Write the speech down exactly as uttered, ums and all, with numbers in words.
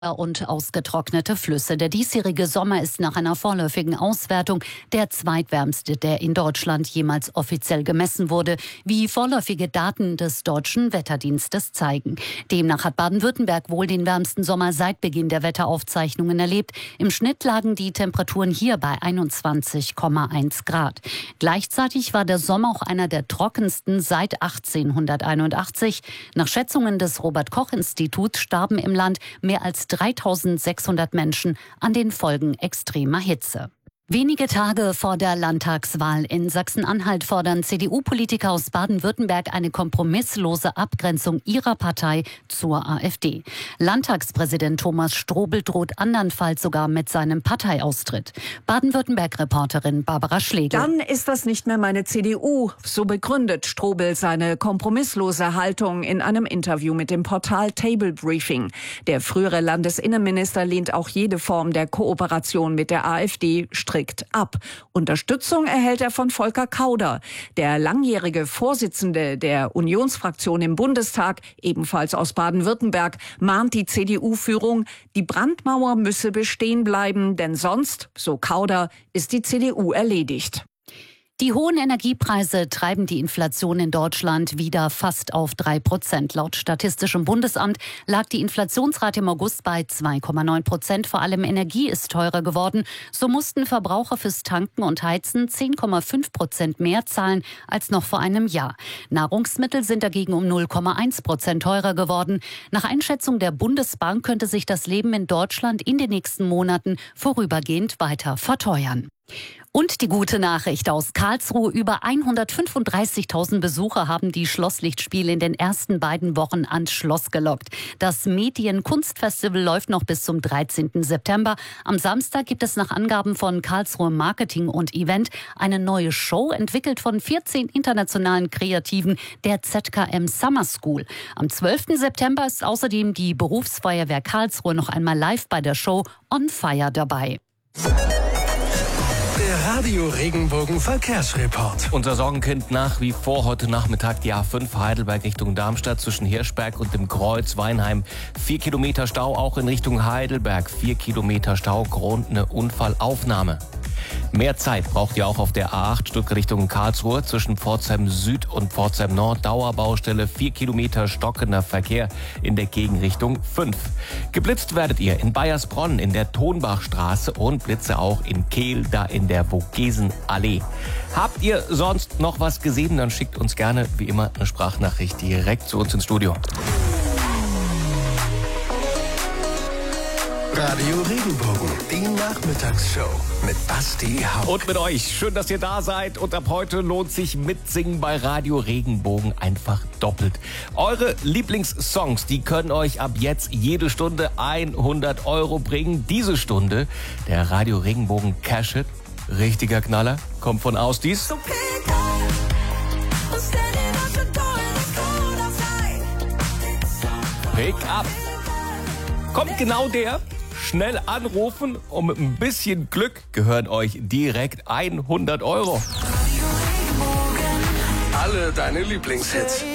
und ausgetrocknete Flüsse. Der diesjährige Sommer ist nach einer vorläufigen Auswertung der zweitwärmste, der in Deutschland jemals offiziell gemessen wurde, wie vorläufige Daten des Deutschen Wetterdienstes zeigen. Demnach hat Baden-Württemberg wohl den wärmsten Sommer seit Beginn der Wetteraufzeichnungen erlebt. Im Schnitt lagen die Temperaturen hier bei einundzwanzig Komma eins Grad. Gleichzeitig war der Sommer auch einer der trockensten seit achtzehnhunderteinundachtzig. Nach Schätzungen des Robert-Koch-Instituts starben im Land mehr als dreitausendsechshundert Menschen an den Folgen extremer Hitze. Wenige Tage vor der Landtagswahl in Sachsen-Anhalt fordern C D U-Politiker aus Baden-Württemberg eine kompromisslose Abgrenzung ihrer Partei zur AfD. Landtagspräsident Thomas Strobel droht andernfalls sogar mit seinem Parteiaustritt. Baden-Württemberg-Reporterin Barbara Schlegel. Dann ist das nicht mehr meine C D U. So begründet Strobel seine kompromisslose Haltung in einem Interview mit dem Portal Table Briefing. Der frühere Landesinnenminister lehnt auch jede Form der Kooperation mit der AfD strikt ab. Unterstützung erhält er von Volker Kauder. Der langjährige Vorsitzende der Unionsfraktion im Bundestag, ebenfalls aus Baden-Württemberg, mahnt die C D U-Führung, die Brandmauer müsse bestehen bleiben, denn sonst, so Kauder, ist die C D U erledigt. Die hohen Energiepreise treiben die Inflation in Deutschland wieder fast auf drei Prozent. Laut Statistischem Bundesamt lag die Inflationsrate im August bei zwei Komma neun Prozent. Vor allem Energie ist teurer geworden. So mussten Verbraucher fürs Tanken und Heizen zehn Komma fünf Prozent mehr zahlen als noch vor einem Jahr. Nahrungsmittel sind dagegen um null Komma eins Prozent teurer geworden. Nach Einschätzung der Bundesbank könnte sich das Leben in Deutschland in den nächsten Monaten vorübergehend weiter verteuern. Und die gute Nachricht aus Karlsruhe: Über hundertfünfunddreißigtausend Besucher haben die Schlosslichtspiele in den ersten beiden Wochen ans Schloss gelockt. Das Medienkunstfestival läuft noch bis zum dreizehnten September. Am Samstag gibt es nach Angaben von Karlsruhe Marketing und Event eine neue Show, entwickelt von vierzehn internationalen Kreativen der Z K M Summer School. Am zwölften September ist außerdem die Berufsfeuerwehr Karlsruhe noch einmal live bei der Show On Fire dabei. Der Radio Regenbogen Verkehrsreport. Unser Sorgenkind nach wie vor heute Nachmittag die A fünf Heidelberg Richtung Darmstadt zwischen Hirschberg und dem Kreuz Weinheim. Vier Kilometer Stau auch in Richtung Heidelberg. Vier Kilometer Stau, Grund eine Unfallaufnahme. Mehr Zeit braucht ihr auch auf der A acht Stück Richtung Karlsruhe zwischen Pforzheim Süd und Pforzheim Nord. Dauerbaustelle, vier Kilometer stockender Verkehr in der Gegenrichtung fünf. Geblitzt werdet ihr in Baiersbronn in der Tonbachstraße und Blitze auch in Kehl, da in der Vogesenallee. Habt ihr sonst noch was gesehen, dann schickt uns gerne wie immer eine Sprachnachricht direkt zu uns ins Studio. Radio Regenbogen, die Nachmittagsshow mit Basti Hauck. Und mit euch. Schön, dass ihr da seid. Und ab heute lohnt sich Mitsingen bei Radio Regenbogen einfach doppelt. Eure Lieblingssongs, die können euch ab jetzt jede Stunde hundert Euro bringen. Diese Stunde der Radio Regenbogen Cash-It, richtiger Knaller, kommt von Ausdies. So Pick up. Kommt genau der. Schnell anrufen und mit ein bisschen Glück gehören euch direkt hundert Euro. Alle deine Lieblingshits.